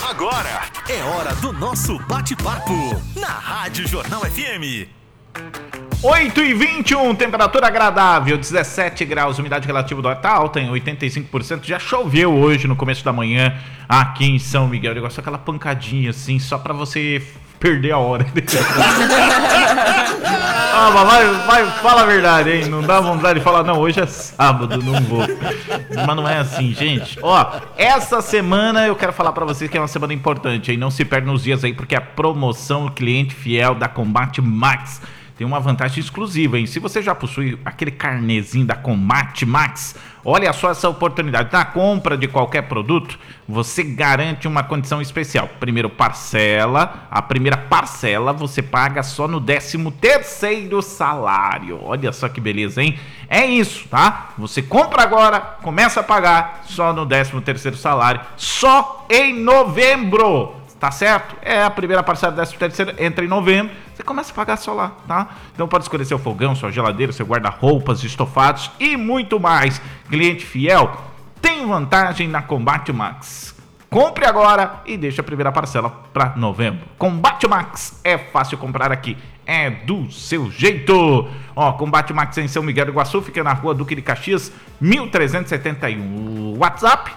Agora é hora do nosso bate-papo na Rádio Jornal FM. 8h21, temperatura agradável, 17 graus, umidade relativa do ar tá alta em 85%. Já choveu hoje no começo da manhã aqui em São Miguel. Eu gosto daquela pancadinha assim, só pra você perder a hora. Fala a verdade, hein? Não dá vontade de falar, não, hoje é sábado, não vou. Mas não é assim, gente. Ó, essa semana eu quero falar pra vocês que é uma semana importante, hein? Não se perde nos dias aí, porque a promoção cliente fiel da Combate Max tem uma vantagem exclusiva, hein? Se você já possui aquele carnezinho da Combate Max, olha só essa oportunidade. Na compra de qualquer produto, você garante uma condição especial. A primeira parcela você paga só no 13º salário. Olha só que beleza, hein? É isso, tá? Você compra agora, começa a pagar só no 13º salário, só em novembro. Tá certo? É a primeira parcela do 13º, entra em novembro, você começa a pagar só lá, tá? Então pode escolher seu fogão, sua geladeira, seu guarda-roupas, estofados e muito mais. Cliente fiel tem vantagem na Combate Max. Compre agora e deixe a primeira parcela para novembro. Combate Max é fácil comprar aqui, é do seu jeito. Ó, Combate Max em São Miguel do Iguaçu, fica na rua Duque de Caxias, 1371. WhatsApp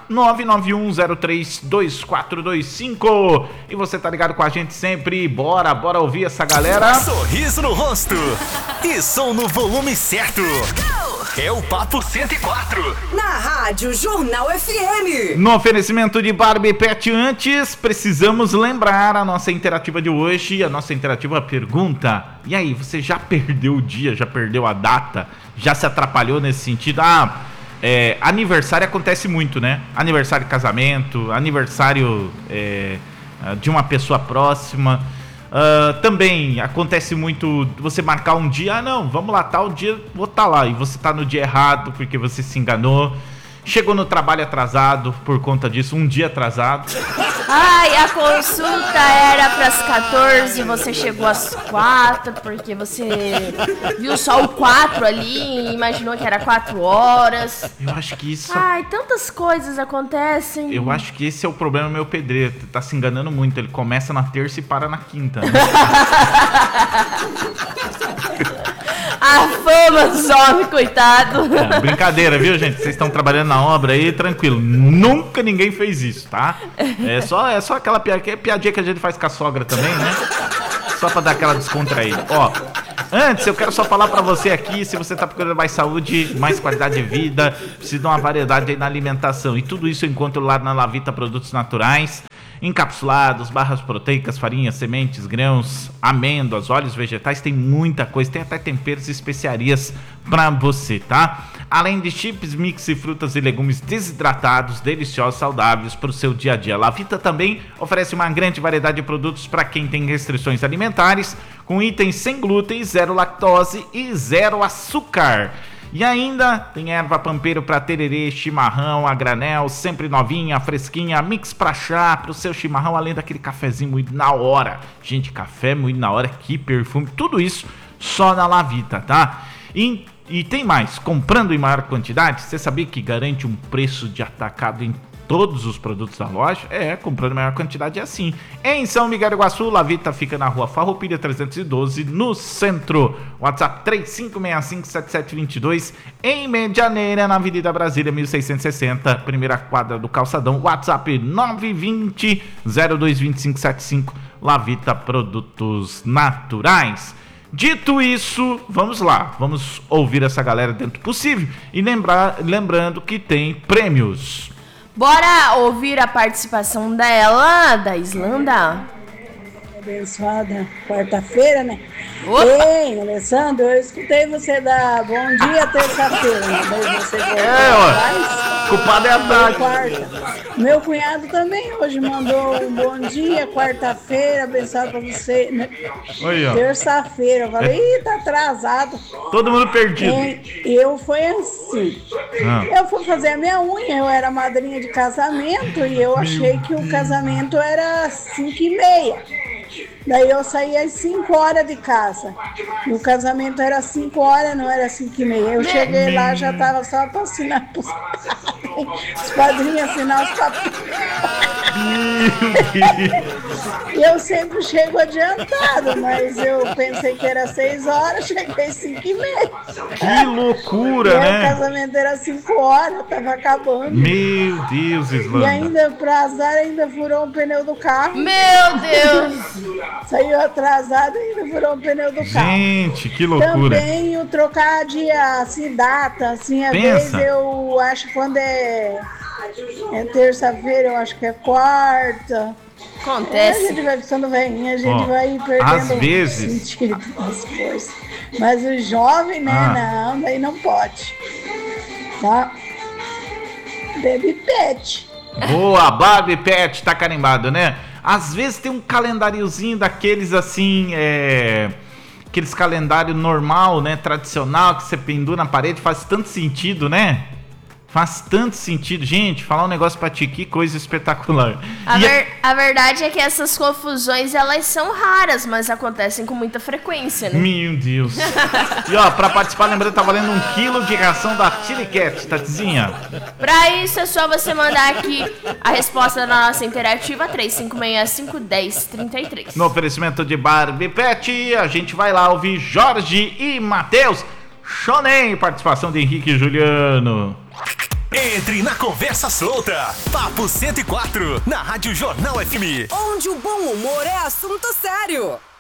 991032425. E você tá ligado com a gente sempre. Bora ouvir essa galera. Sorriso no rosto e som no volume certo. É o Papo 104 na Rádio Jornal FM. No oferecimento de Barbie Pet, antes precisamos lembrar a nossa interativa de hoje. A nossa interativa pergunta: e aí, você já perdeu o dia, já perdeu a data, já se atrapalhou nesse sentido? Aniversário acontece muito, né? Aniversário de casamento, aniversário de uma pessoa próxima. Também acontece muito você marcar um dia, não, vamos lá, tal dia vou estar lá, e você tá no dia errado porque você se enganou, chegou no trabalho atrasado por conta disso, um dia atrasado. Ai, a consulta era pras 14 e você chegou às 4 porque você viu só o 4 ali e imaginou que era 4 horas. Eu acho que isso... Ai, tantas coisas acontecem. Eu acho que esse é o problema do meu pedreiro, tá se enganando muito, ele começa na terça e para na quinta, né? A fama dos homens, coitado. Brincadeira, viu, gente? Vocês estão trabalhando na obra aí, tranquilo. Nunca ninguém fez isso, tá? É só aquela piadinha que a gente faz com a sogra também, né? Só pra dar aquela descontraída. Ó, antes eu quero só falar pra você aqui, se você tá procurando mais saúde, mais qualidade de vida, precisa de uma variedade aí na alimentação. E tudo isso eu encontro lá na Lavita Produtos Naturais. Encapsulados, barras proteicas, farinhas, sementes, grãos, amêndoas, óleos vegetais, tem muita coisa, tem até temperos e especiarias pra você, tá? Além de chips, mix e frutas e legumes desidratados, deliciosos, saudáveis pro seu dia a dia. A Lavita também oferece uma grande variedade de produtos para quem tem restrições alimentares, com itens sem glúten, zero lactose e zero açúcar. E ainda tem erva pampeiro para tererê, chimarrão, a granel, sempre novinha, fresquinha, mix para chá, pro seu chimarrão, além daquele cafezinho moído na hora. Gente, café moído na hora, que perfume, tudo isso só na Lavita, tá? E tem mais, comprando em maior quantidade, você sabia que garante um preço de atacado em todos os produtos da loja? Comprando em maior quantidade é assim. Em São Miguel do Iguaçu, Lavita fica na rua Farroupilha 312, no centro. WhatsApp 35657722. Em Medianeira, na Avenida Brasília 1660, primeira quadra do Calçadão. WhatsApp 920-022575. Lavita Produtos Naturais. Dito isso, vamos lá, vamos ouvir essa galera dentro do possível. E lembrando que tem prêmios. Bora ouvir a participação dela, da Islanda. Abençoada quarta-feira, né? Opa! Ei, Alessandro, eu escutei você dar bom dia terça-feira, né? Você culpado é a Tati. Quarta. Meu cunhado também hoje mandou um bom dia, quarta-feira, abençoado pra você, né? Oi, ó. Terça-feira, eu falei, tá atrasado. Todo mundo perdido. Eu fui assim. Eu fui fazer a minha unha, eu era madrinha de casamento e eu achei que o casamento era 5h30. Daí eu saí às 5 horas de casa. E o casamento era 5 horas, não era 5h30. Eu cheguei lá, já tava só pra assinar pros padrinhos, assinar os papéis. E eu sempre chego adiantado, mas eu pensei que era 6 horas, cheguei 5h30. Que loucura, O né? casamento era 5 horas, tava acabando. Meu Deus, E Islândia. ainda, pra azar, ainda furou o pneu do carro. Meu Deus! Saiu atrasado e ainda furou o pneu do carro. Gente, que loucura. Também o trocar de assim, data, assim, às vezes Pensa. eu acho que quando é terça-feira, eu acho que é quarta. A Acontece. gente vai ficando velhinha, a gente Ó, vai perdendo às o vezes- sentido das coisas. Mas o jovem, né, não, daí não pode. Tá? Baby pet. Boa, Barbie Pet, tá carimbado, né? Às vezes tem um calendáriozinho daqueles assim, aqueles calendário normal, né? Tradicional, que você pendura na parede, faz tanto sentido, né? Faz tanto sentido. Gente, falar um negócio pra ti, que coisa espetacular. A verdade é que essas confusões, elas são raras, mas acontecem com muita frequência, né? Meu Deus. E ó, pra participar, lembrando, tá valendo 1 quilo de ração da Chili Cat, Tatizinha. Pra isso é só você mandar aqui a resposta da nossa interativa 3565-1033. No oferecimento de Barbie Pet, a gente vai lá ouvir Jorge e Matheus. Shonen, participação de Henrique e Juliano. Entre na conversa solta. Papo 104, na Rádio Jornal FM. Onde o bom humor é assunto sério.